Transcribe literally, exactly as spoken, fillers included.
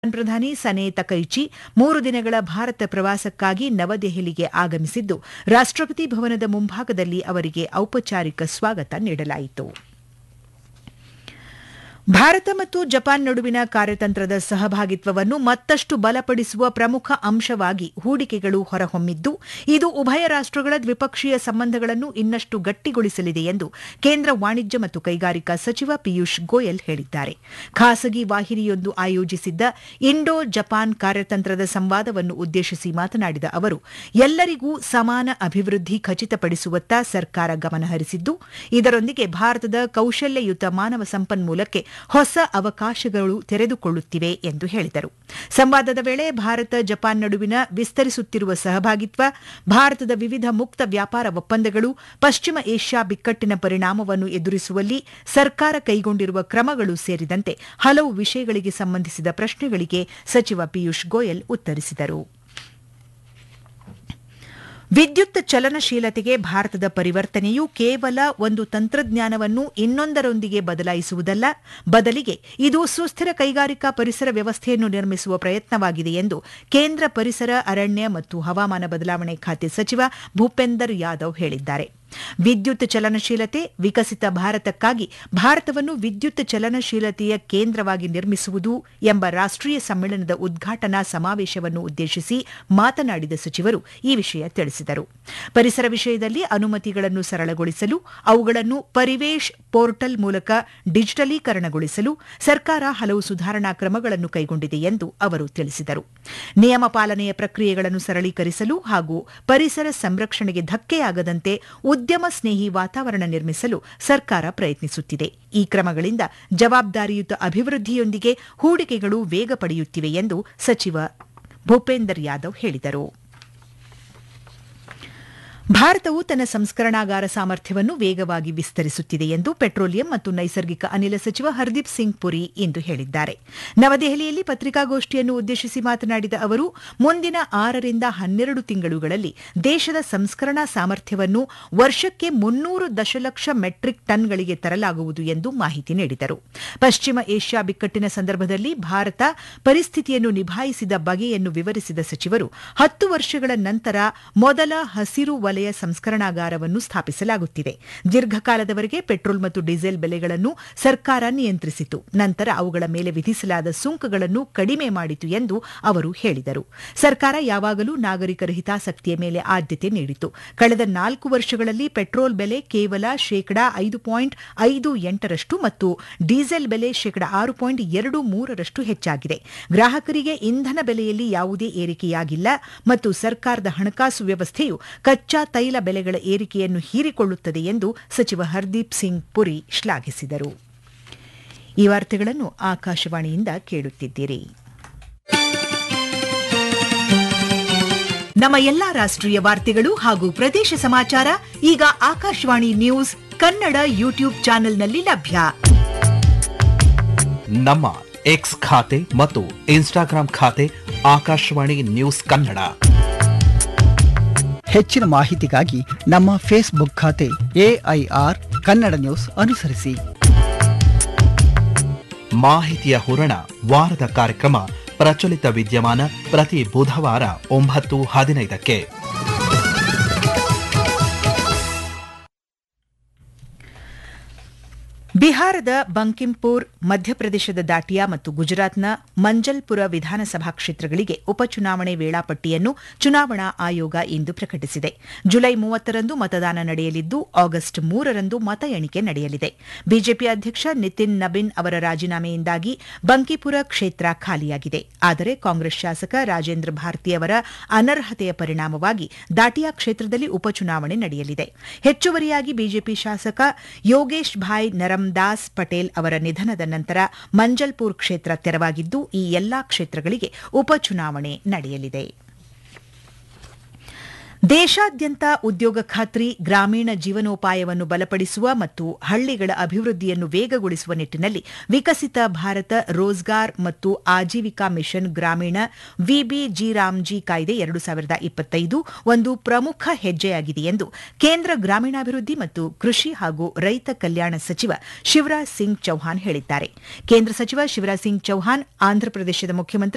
ಪ್ರಧಾನಿ ಸನೆ ತಕೈಚಿ ಮೂರು ದಿನಗಳ ಭಾರತ ಪ್ರವಾಸಕ್ಕಾಗಿ ನವದೆಹಲಿಗೆ ಆಗಮಿಸಿದ್ದು, ರಾಷ್ಟ್ರಪತಿ ಭವನದ ಮುಂಭಾಗದಲ್ಲಿ ಅವರಿಗೆ ಔಪಚಾರಿಕ ಸ್ವಾಗತ ನೀಡಲಾಯಿತು. ಭಾರತ ಮತ್ತು ಜಪಾನ್ ನಡುವಿನ ಕಾರ್ಯತಂತ್ರದ ಸಹಭಾಗಿತ್ವವನ್ನು ಮತ್ತಷ್ಟು ಬಲಪಡಿಸುವ ಪ್ರಮುಖ ಅಂಶವಾಗಿ ಹೂಡಿಕೆಗಳು ಹೊರಹೊಮ್ಮಿದ್ದು, ಇದು ಉಭಯ ರಾಷ್ಟಗಳ ದ್ವಿಪಕ್ಷೀಯ ಸಂಬಂಧಗಳನ್ನು ಇನ್ನಷ್ಟು ಗಟ್ಟಿಗೊಳಿಸಲಿದೆ ಎಂದು ಕೇಂದ್ರ ವಾಣಿಜ್ಯ ಮತ್ತು ಕೈಗಾರಿಕಾ ಸಚಿವ ಪಿಯೂಷ್ ಗೋಯಲ್ ಹೇಳಿದ್ದಾರೆ. ಖಾಸಗಿ ವಾಹಿನಿಯೊಂದು ಆಯೋಜಿಸಿದ್ದ ಇಂಡೋ ಜಪಾನ್ ಕಾರ್ಯತಂತ್ರದ ಸಂವಾದವನ್ನು ಉದ್ದೇಶಿಸಿ ಮಾತನಾಡಿದ ಅವರು, ಎಲ್ಲರಿಗೂ ಸಮಾನ ಅಭಿವೃದ್ಧಿ ಖಚಿತಪಡಿಸುವತ್ತ ಸರ್ಕಾರ ಗಮನಹರಿಸಿದ್ದು, ಇದರೊಂದಿಗೆ ಭಾರತದ ಕೌಶಲ್ಯಯುತ ಮಾನವ ಸಂಪನ್ಮೂಲಕ್ಕೆ ಹೊಸ ಅವಕಾಶಗಳು ತೆರೆದುಕೊಳ್ಳುತ್ತಿವೆ ಎಂದು ಹೇಳಿದರು. ಸಂವಾದದ ವೇಳೆ ಭಾರತ ಜಪಾನ್ ನಡುವಿನ ವಿಸ್ತರಿಸುತ್ತಿರುವ ಸಹಭಾಗಿತ್ವ, ಭಾರತದ ವಿವಿಧ ಮುಕ್ತ ವ್ಯಾಪಾರ ಒಪ್ಪಂದಗಳು, ಪಶ್ಚಿಮ ಏಷ್ಯಾ ಬಿಕ್ಕಟ್ಟಿನ ಪರಿಣಾಮವನ್ನು ಎದುರಿಸುವಲ್ಲಿ ಸರ್ಕಾರ ಕೈಗೊಂಡಿರುವ ಕ್ರಮಗಳು ಸೇರಿದಂತೆ ಹಲವು ವಿಷಯಗಳಿಗೆ ಸಂಬಂಧಿಸಿದ ಪ್ರಶ್ನೆಗಳಿಗೆ ಸಚಿವ ಪಿಯೂಷ್ ಗೋಯಲ್ ಉತ್ತರಿಸಿದರು. ವಿದ್ಯುತ್ ಚಲನಶೀಲತೆಗೆ ಭಾರತದ ಪರಿವರ್ತನೆಯು ಕೇವಲ ಒಂದು ತಂತ್ರಜ್ಞಾನವನ್ನು ಇನ್ನೊಂದರೊಂದಿಗೆ ಬದಲಾಯಿಸುವುದಲ್ಲ, ಬದಲಿಗೆ ಇದು ಸುಸ್ಥಿರ ಕೈಗಾರಿಕಾ ಪರಿಸರ ವ್ಯವಸ್ಥೆಯನ್ನು ನಿರ್ಮಿಸುವ ಪ್ರಯತ್ನವಾಗಿದೆ ಎಂದು ಕೇಂದ್ರ ಪರಿಸರ, ಅರಣ್ಯ ಮತ್ತು ಹವಾಮಾನ ಬದಲಾವಣೆ ಖಾತೆ ಸಚಿವ ಭೂಪೇಂದರ್ ಯಾದವ್ ಹೇಳಿದ್ದಾರೆ. ವಿದ್ಯುತ್ ಚಲನಶೀಲತೆ ವಿಕಸಿತ ಭಾರತಕ್ಕಾಗಿ ಭಾರತವನ್ನು ವಿದ್ಯುತ್ ಚಲನಶೀಲತೆಯ ಕೇಂದ್ರವಾಗಿ ನಿರ್ಮಿಸುವುದು ಎಂಬ ರಾಷ್ಟೀಯ ಸಮ್ಮೇಳನದ ಉದ್ಘಾಟನಾ ಸಮಾವೇಶವನ್ನು ಉದ್ದೇಶಿಸಿ ಮಾತನಾಡಿದ ಸಚಿವರು ಈ ವಿಷಯ ತಿಳಿಸಿದರು. ಪರಿಸರ ವಿಷಯದಲ್ಲಿ ಅನುಮತಿಗಳನ್ನು ಸರಳಗೊಳಿಸಲು, ಅವುಗಳನ್ನು ಪರಿವೇಶ್ ಪೋರ್ಟಲ್ ಮೂಲಕ ಡಿಜಿಟಲೀಕರಣಗೊಳಿಸಲು ಸರ್ಕಾರ ಹಲವು ಸುಧಾರಣಾ ಕ್ರಮಗಳನ್ನು ಕೈಗೊಂಡಿದೆ ಎಂದು ಅವರು ತಿಳಿಸಿದರು. ನಿಯಮ ಪಾಲನೆಯ ಪ್ರಕ್ರಿಯೆಗಳನ್ನು ಸರಳೀಕರಿಸಲು ಹಾಗೂ ಪರಿಸರ ಸಂರಕ್ಷಣೆಗೆ ಧಕ್ಕೆಯಾಗದಂತೆ ಉದ್ಯಮ ಸ್ನೇಹಿ ವಾತಾವರಣ ನಿರ್ಮಿಸಲು ಸರ್ಕಾರ ಪ್ರಯತ್ನಿಸುತ್ತಿದೆ. ಈ ಕ್ರಮಗಳಿಂದ ಜವಾಬ್ದಾರಿಯುತ ಅಭಿವೃದ್ಧಿಯೊಂದಿಗೆ ಹೂಡಿಕೆಗಳು ವೇಗ ಪಡೆಯುತ್ತಿವೆ ಎಂದು ಸಚಿವ ಭೂಪೇಂದರ್ ಯಾದವ್ ಹೇಳಿದರು. ಭಾರತವು ತನ್ನ ಸಂಸ್ಕರಣಾಗಾರ ಸಾಮರ್ಥ್ಯವನ್ನು ವೇಗವಾಗಿ ವಿಸ್ತರಿಸುತ್ತಿದೆ ಎಂದು ಪೆಟ್ರೋಲಿಯಂ ಮತ್ತು ನೈಸರ್ಗಿಕ ಅನಿಲ ಸಚಿವ ಹರ್ದೀಪ್ ಸಿಂಗ್ ಪುರಿ ಇಂದು ಹೇಳಿದ್ದಾರೆ. ನವದೆಹಲಿಯಲ್ಲಿ ಪತ್ರಿಕಾಗೋಷ್ಠಿಯನ್ನು ಉದ್ದೇಶಿಸಿ ಮಾತನಾಡಿದ ಅವರು, ಮುಂದಿನ ಆರರಿಂದ ಹನ್ನೆರಡು ತಿಂಗಳುಗಳಲ್ಲಿ ದೇಶದ ಸಂಸ್ಕರಣಾ ಸಾಮರ್ಥ್ಯವನ್ನು ವರ್ಷಕ್ಕೆ ಮುನ್ನೂರು ದಶಲಕ್ಷ ಮೆಟ್ರಿಕ್ ಟನ್ಗಳಿಗೆ ತರಲಾಗುವುದು ಎಂದು ಮಾಹಿತಿ ನೀಡಿದರು. ಪಶ್ಚಿಮ ಏಷ್ಯಾ ಬಿಕ್ಕಟ್ಟಿನ ಸಂದರ್ಭದಲ್ಲಿ ಭಾರತ ಪರಿಸ್ಥಿತಿಯನ್ನು ನಿಭಾಯಿಸಿದ ಬಗೆಯನ್ನು ವಿವರಿಸಿದ ಸಚಿವರು, ಹತ್ತು ವರ್ಷಗಳ ನಂತರ ಮೊದಲ ಹಸಿರು ವಲಯ ಸಂಸ್ಕರಣಾಗಾರವನ್ನು ಸ್ಥಾಪಿಸಲಾಗುತ್ತಿದೆ. ದೀರ್ಘಕಾಲದವರೆಗೆ ಪೆಟ್ರೋಲ್ ಮತ್ತು ಡೀಸೆಲ್ ಬೆಲೆಗಳನ್ನು ಸರ್ಕಾರ ನಿಯಂತ್ರಿಸಿತು. ನಂತರ ಅವುಗಳ ಮೇಲೆ ವಿಧಿಸಲಾದ ಸುಂಕಗಳನ್ನು ಕಡಿಮೆ ಮಾಡಿತು ಎಂದು ಅವರು ಹೇಳಿದರು. ಸರ್ಕಾರ ಯಾವಾಗಲೂ ನಾಗರಿಕರ ಹಿತಾಸಕ್ತಿಯ ಮೇಲೆ ಆದ್ಯತೆ ನೀಡಿತು. ಕಳೆದ ನಾಲ್ಕು ವರ್ಷಗಳಲ್ಲಿ ಪೆಟ್ರೋಲ್ ಬೆಲೆ ಕೇವಲ ಶೇಕಡಾ ಐದು ಪಾಯಿಂಟ್ ಐದು ಎಂಟರಷ್ಟು ಮತ್ತು ಡೀಸೆಲ್ ಬೆಲೆ ಶೇಕಡಾ ಆರು ಪಾಯಿಂಟ್ ಎರಡು ಮೂರರಷ್ಟು ಹೆಚ್ಚಾಗಿದೆ. ಗ್ರಾಹಕರಿಗೆ ಇಂಧನ ಬೆಲೆಯಲ್ಲಿ ಯಾವುದೇ ಏರಿಕೆಯಾಗಿಲ್ಲ ಮತ್ತು ಸರ್ಕಾರದ ಹಣಕಾಸು ವ್ಯವಸ್ಥೆಯು ಕಚ್ಚಾ ತೈಲ ಬೆಲೆಗಳ ಏರಿಕೆಯನ್ನು ಹೀರಿಕೊಳ್ಳುತ್ತದೆ ಎಂದು ಸಚಿವ ಹರ್ದೀಪ್ ಸಿಂಗ್ ಪುರಿ ಶ್ಲಾಘಿಸಿದರು. ಈ ವಾರ್ತೆಗಳನ್ನು ಆಕಾಶವಾಣಿಯಿಂದ ಕೇಳುತ್ತಿದ್ದೀರಿ. ನಮ್ಮ ಎಲ್ಲಾ ರಾಷ್ಟ್ರೀಯ ವಾರ್ತೆಗಳು ಹಾಗೂ ಪ್ರದೇಶ ಸಮಾಚಾರ ಈಗ ಆಕಾಶವಾಣಿ ನ್ಯೂಸ್ ಕನ್ನಡ ಯೂಟ್ಯೂಬ್ ಚಾನೆಲ್ನಲ್ಲಿ ಲಭ್ಯ. ನಮ್ಮ ಎಕ್ಸ್ ಖಾತೆ ಮತ್ತು ಇನ್ಸ್ಟಾಗ್ರಾಂ ಖಾತೆ ಆಕಾಶವಾಣಿ ನ್ಯೂಸ್ ಕನ್ನಡ. ಹೆಚ್ಚಿನ ಮಾಹಿತಿಗಾಗಿ ನಮ್ಮ ಫೇಸ್ಬುಕ್ ಖಾತೆ ಎಐಆರ್ ಕನ್ನಡ ನ್ಯೂಸ್ ಅನುಸರಿಸಿ. ಮಾಹಿತಿಯ ಹೂರಣ ವಾರದ ಕಾರ್ಯಕ್ರಮ ಪ್ರಚಲಿತ ವಿದ್ಯಮಾನ ಪ್ರತಿ ಬುಧವಾರ ಒಂಬತ್ತು ಹದಿನೈದಕ್ಕೆ. ಬಿಹಾರದ ಬಂಕಿಂಪುರ್, ಮಧ್ಯಪ್ರದೇಶದ ದಾಟಿಯಾ ಮತ್ತು ಗುಜರಾತ್ನ ಮಂಜಲ್ಪುರ ವಿಧಾನಸಭಾ ಕ್ಷೇತ್ರಗಳಿಗೆ ಉಪಚುನಾವಣೆ ವೇಳಾಪಟ್ಟಿಯನ್ನು ಚುನಾವಣಾ ಆಯೋಗ ಇಂದು ಪ್ರಕಟಿಸಿದೆ. ಜುಲೈ ಮೂವತ್ತರಂದು ಮತದಾನ ನಡೆಯಲಿದ್ದು, ಆಗಸ್ಟ್ ಮೂರರಂದು ಮತ ಎಣಿಕೆ ನಡೆಯಲಿದೆ. ಬಿಜೆಪಿ ಅಧ್ಯಕ್ಷ ನಿತಿನ್ ನಬಿನ್ ಅವರ ರಾಜೀನಾಮೆಯಿಂದಾಗಿ ಬಂಕಿಪುರ ಕ್ಷೇತ್ರ ಖಾಲಿಯಾಗಿದೆ. ಆದರೆ ಕಾಂಗ್ರೆಸ್ ಶಾಸಕ ರಾಜೇಂದ್ರ ಭಾರತಿ ಅವರ ಅನರ್ಹತೆಯ ಪರಿಣಾಮವಾಗಿ ದಾಟಿಯಾ ಕ್ಷೇತ್ರದಲ್ಲಿ ಉಪಚುನಾವಣೆ ನಡೆಯಲಿದೆ. ಹೆಚ್ಚುವರಿಯಾಗಿ ಬಿಜೆಪಿ ಶಾಸಕ ಯೋಗೇಶ್ ಭಾಯ್ ನರಂ ದಾಸ್ ಪಟೇಲ್ ಅವರ ನಿಧನದ ನಂತರ ಮಂಜಲ್ಪುರ್ ಕ್ಷೇತ್ರ ತೆರವಾಗಿದ್ದು, ಈ ಎಲ್ಲಾ ಕ್ಷೇತ್ರಗಳಿಗೆ ಉಪಚುನಾವಣೆ ನಡೆಯಲಿದೆ. ದೇಶಾದ್ಯಂತ ಉದ್ಯೋಗ ಖಾತ್ರಿ, ಗ್ರಾಮೀಣ ಜೀವನೋಪಾಯವನ್ನು ಬಲಪಡಿಸುವ ಮತ್ತು ಹಳ್ಳಿಗಳ ಅಭಿವೃದ್ಧಿಯನ್ನು ವೇಗಗೊಳಿಸುವ ನಿಟ್ಟಿನಲ್ಲಿ ವಿಕಸಿತ ಭಾರತ ರೋಜ್ಗಾರ್ ಮತ್ತು ಆಜೀವಿಕಾ ಮಿಷನ್ ಗ್ರಾಮೀಣ ವಿಬಿಜಿ ರಾಮ್ಜಿ ಕಾಯ್ದೆ ಎರಡು ಸಾವಿರದ ಇಪ್ಪತ್ತೈದು ಒಂದು ಪ್ರಮುಖ ಹೆಜ್ಜೆಯಾಗಿದೆ ಎಂದು ಕೇಂದ್ರ ಗ್ರಾಮೀಣಾಭಿವೃದ್ಧಿ ಮತ್ತು ಕೃಷಿ ಹಾಗೂ ರೈತ ಕಲ್ಯಾಣ ಸಚಿವ ಶಿವರಾಜ್ ಸಿಂಗ್ ಚೌಹಾಣ್ ಹೇಳಿದ್ದಾರೆ. ಕೇಂದ್ರ ಸಚಿವ ಶಿವರಾಜ್ ಸಿಂಗ್ ಚೌಹಾಣ್ ಆಂಧ್ರಪ್ರದೇಶದ ಮುಖ್ಯಮಂತ್ರಿ